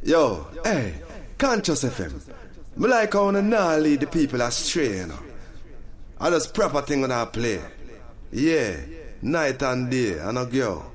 Yo, hey, Conscious FM. Me like how you not lead the people astray, you know. I just proper thing when I play. Yeah, night and day, and a girl.